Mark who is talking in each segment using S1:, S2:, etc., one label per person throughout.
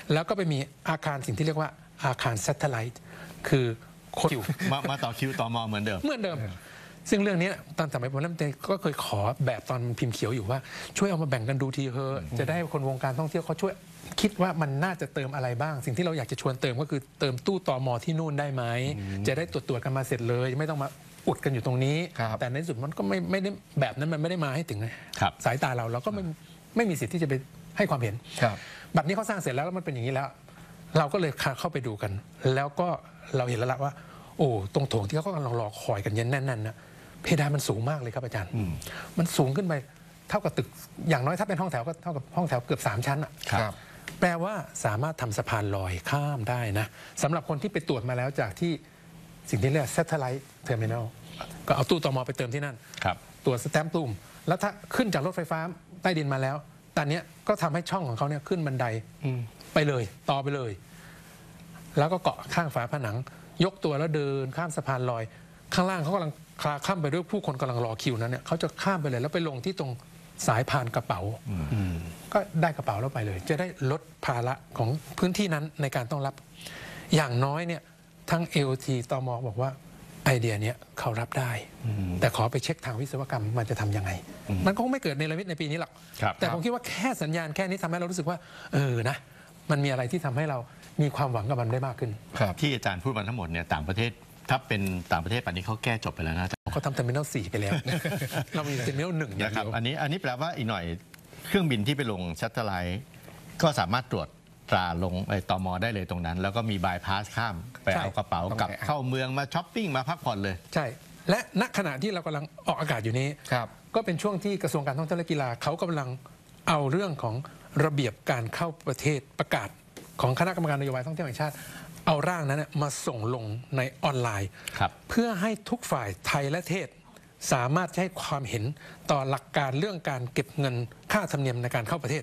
S1: แล้วก็ไปมีอาคารสิ่งที่เรียกว่าอาคาร satellite คือคน
S2: มาต่อคิวต่อมอเหมือนเดิม
S1: ซึ่งเรื่องนี้ตอนสมัยผมเริ่มต้นก็เคยขอแบบตอนพิมพ์เขียวอยู่ว่าช่วยเอามาแบ่งกันดูทีเถอะจะได้คนวงการท่องเที่ยวเขาช่วยคิดว่ามันน่าจะเติมอะไรบ้างสิ่งที่เราอยากจะชวนเติมก็คือเติมตู้ตม.ที่นู่นได้ไหมจะได้ตรวจกันมาเสร็จเลยไม่ต้องมาอุดกันอยู่ตรงนี้แต่ในสุดมันก็ไม่ได้แบบนั้นมันไม่ได้มาให้ถึงสายตาเราก็ไม่มีสิทธิ์ที่จะไปให้ความเห็นบัดนี้เขาสร้างเสร็จแล้วมันเป็นอย่างนี้แล้วเราก็เลยเข้าไปดูกันแล้วก็เราเห็นแล้วว่าโอ้ตรงโถงที่เขากำลังรอคอยกันเย็นแน่นๆนะเพดานมันสูงมากเลยครับอาจารย์มันสูงขึ้นไปเท่ากับตึกอย่างน้อยถ้าเป็นห้องแถวก็เท่ากับห้องแถวเกือบ3 ชั้นอ่ะแปลว่าสามารถทำสะพานลอยข้ามได้นะสำหรับคนที่ไปตรวจมาแล้วจากที่สิ่งที่เรียก satellite terminal ก็เอาตู้ตม.ไปเติมที่นั่นตรวจสแตมป์ตุ้มแล้วถ้าขึ้นจากรถไฟฟ้าใต้ดินมาแล้วตอนนี้ก็ทำให้ช่องของเขาเนี่ยขึ้นบันไดไปเลยต่อไปเลยแล้วก็เกาะข้างฝาผนังยกตัวแล้วเดินข้ามสะพานลอยข้างล่างเขากำลังข้ามไปด้วยผู้คนกำลังรอคิวนั้นเนี่ยเขาจะข้ามไปเลยแล้วไปลงที่ตรงสายพานกระเป๋าก็ได้กระเป๋าแล้วไปเลยจะได้ลดภาระของพื้นที่นั้นในการต้องรับอย่างน้อยเนี่ยทั้ง AOT ตม.บอกว่าไอเดียเนี้ยเขารับได้แต่ขอไปเช็คทางวิศวกรรมมันจะทำยังไงมันก็ไม่เกิดในระมิดในปีนี้หรอกแต่ผมคิดว่าแค่สัญญาณแค่นี้ทำให้เรารู้สึกว่านะมันมีอะไรที่ทำให้เรามีความหวังกับมันได้มากขึ้น
S2: ที่อาจารย์พูดมาทั้งหมดเนี่ยต่างประเทศถ้าเป็นต่างประเทศป่านนี้เขาแก้จบไปแล้วนะ
S1: เขาทำเทอร์มินอล 4ไปแล้ว เรามีเทอร์มินอล 1อย่างเดียว
S2: อันนี้แปลว่าอีกหน่อยเครื่องบินที่ไปลงชัตเตอร์ไลท์ก็สามารถตรวจตราลงตม.ได้เลยตรงนั้นแล้วก็มีบายพาสข้ามไปเอากระเป๋ากลับเข้าเมืองมาช้อปปิ้งมาพักผ่อนเลย
S1: ใช่และณขณะที่เรากำลังออกอากาศอยู่นี้ก็เป็นช่วงที่กระทรวงการท่องเที่ยวและกีฬาเขากำลังเอาเรื่องของระเบียบการเข้าประเทศประกาศของคณะกรรมการนโยบายท่องเที่ยวแห่งชาติเอาร่างนั้นมาส่งลงในออนไลน์เพื่อให้ทุกฝ่ายไทยและเทศสามารถให้ความเห็นต่อหลักการเรื่องการเก็บเงินค่าธรรมเนียมในการเข้าประเทศ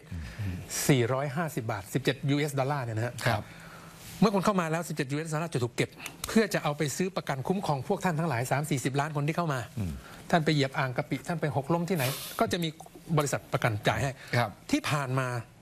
S1: 450 บาท17 US ดอลลาร์เนี่ยนะครับเมื่อคนเข้ามาแล้ว17 US ดอลลาร์จะถูกเก็บเพื่อจะเอาไปซื้อประกันคุ้มครองพวกท่านทั้งหลาย 3-40 ล้านคนที่เข้ามาท่านไปเหยียบอ่างกะปิท่านไปหกล้มที่ไหนก็จะมีบริษัทประกันจ่ายให้ที่ผ่านมา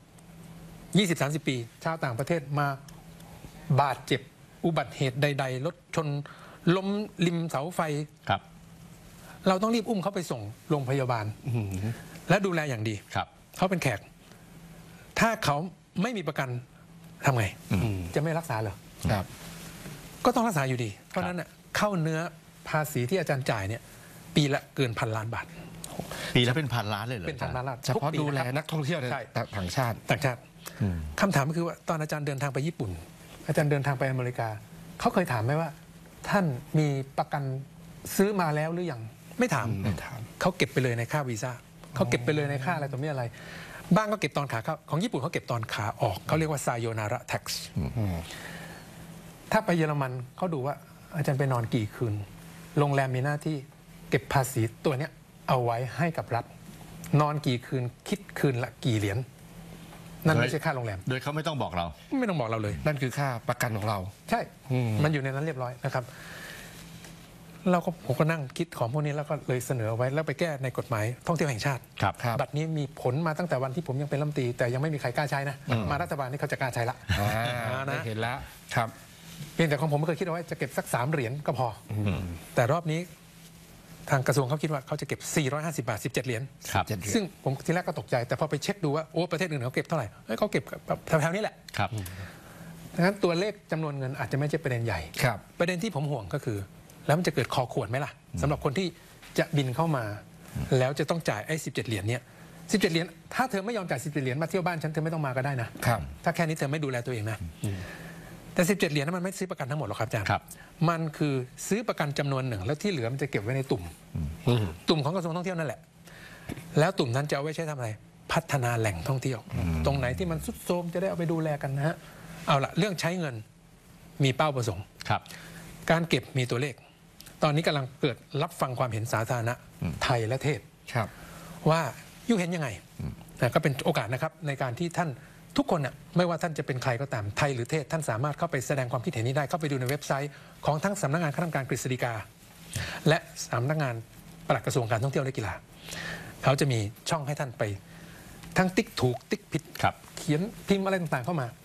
S1: 20-30 ปีชาวต่างประเทศมาบาดเจ็บอุบัติเหตุใดๆรถชนล้มริมเสาไฟเราต้องรีบอุ้มเขาไปส่งโรงพยาบาลและดูแลอย่างดีเขาเป็นแขกถ้าเขาไม่มีประกันทำไงจะไม่รักษาเหรอก็ต้องรักษาอยู่ดีเพราะนั้นเข้าเนื้อภาษีที่อาจารย์จ่ายเนี่ยปีละเกิน1,000 ล้านบาท
S2: ปีละเป็น1,000 ล้านเลยเหรอ
S1: เป็น1,000 ล้าน
S3: เฉพาะดูแลนักท่องเที่ยวต่างชาติ
S1: คำถามก็คือว่าตอนอาจารย์เดินทางไปญี่ปุ่นอาจารย์เดินทางไปอเมริกาเขาเคยถามไหมว่าท่านมีประกันซื้อมาแล้วหรือยังไม่ถามเขาเก็บไปเลยในค่าวีซ่าเขาเก็บไปเลยในค่าอะไรต่อมีอะไรบ้างก็เก็บตอนขาเข้าของญี่ปุ่นเขาเก็บตอนขาออกเขาเรียกว่าไซโยนาระแท็กซ์ถ้าไปเยอรมันเขาดูว่าอาจารย์ไปนอนกี่คืนโรงแรมมีหน้าที่เก็บภาษีตัวนี้เอาไว้ให้กับรัฐนอนกี่คืนคิดคืนละกี่เหรียญนั่นไม่ใช่ค่าโรงแรม
S2: โดยเขาไม่ต้องบอกเรา
S1: เลย
S3: นั่นคือค่าประกันของเรา
S1: ใช่มันอยู่ในนั้นเรียบร้อยนะครับผมก็นั่งคิดของพวกนี้แล้วก็เลยเสนอไว้แล้วไปแก้ในกฎหมายท่องเที่ยวแห่งชาติบัตรนี้มีผลมาตั้งแต่วันที่ผมยังเป็นรัฐมนตรีแต่ยังไม่มีใครกล้าใช้นะมารัฐบาลนี่เขาจะกล้าใช้ละ
S3: นะเห็นแล้วครับ
S1: เพียงแต่ของผมเคยคิดเอาไว้จะเก็บสัก3 เหรียญก็พอแต่รอบนี้ทางกระทรวงเขาคิดว่าเขาจะเก็บ450 บาท17 เหรียญซึ่งผมทีแรกก็ตกใจแต่พอไปเช็คดูว่าโอ้ประเทศอื่นเขาเก็บเท่าไหร่เขาเก็บแถวๆนี้แหละดังนั้นตัวเลขจำนวนเงินอาจจะไม่ใช่ประเด็นใหญ่ประเด็นที่ผมห่วงก็คือแล้วมันจะเกิดคอขวดไหมล่ะสำหรับคนที่จะบินเข้ามาแล้วจะต้องจ่ายไอ้17 เหรียญเนี่ย17 เหรียญถ้าเธอไม่ยอมจ่าย17 เหรียญมาเที่ยวบ้านฉันเธอไม่ต้องมาก็ได้นะถ้าแค่นี้เธอไม่ดูแลตัวเองนะแต่17 เหรียญนั้นมันไม่ซื้อประกันทั้งหมดหรอกครับอาจารย์มันคือซื้อประกันจำนวนหนึ่งแล้วที่เหลือมันจะเก็บไว้ในตุ่มของกระทรวงท่องเที่ยวนั่นแหละแล้วตุ่มนั้นจะเอาไว้ใช้ทำอะไรพัฒนาแหล่งท่องเที่ยวตรงไหนที่มันทรุดโทรมจะได้เอาไปดูแลกันนะฮะเอาละเรื่องใช้เงินมีเป้าประสงค์การเก็บมีตัวเลขตอนนี้กำลังเกิดรับฟังความเห็นสาธารณะไทยและเทศว่ายูเห็นยังไงก็เป็นโอกาสนะครับในการที่ท่านทุกคนน่ะไม่ว่าท่านจะเป็นใครก็ตามไทยหรือเทศท่านสามารถเข้าไปแสดงความคิดเห็นนี้ได้เข้าไปดูในเว็บไซต์ของทั้งสำนักงานคณะกรรมการกฤษฎีกาและสำนักงานปลัดกระทรวงการท่องเที่ยวและกีฬาเขาจะมีช่องให้ท่านไปทั้งติ๊กถูกติ๊กผิดเขียนพิมพ์อะไรต่างๆเข้ามา